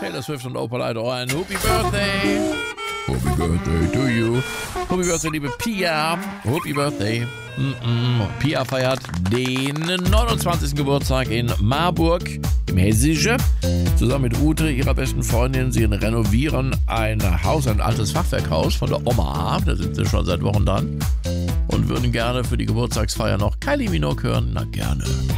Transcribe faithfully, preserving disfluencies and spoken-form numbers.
Taylor Swift und Opal Idol. Ein Happy Birthday. Happy Birthday to you. Happy Birthday, liebe Pia. Happy Birthday. Mm-mm. Pia feiert den neunundzwanzigsten Geburtstag in Marburg im Hessische. Zusammen mit Ute, ihrer besten Freundin. Sie renovieren ein Haus, ein altes Fachwerkhaus von der Oma. Da sind sie schon seit Wochen dran. Und würden gerne für die Geburtstagsfeier noch Kylie Minogue hören. Na, gerne.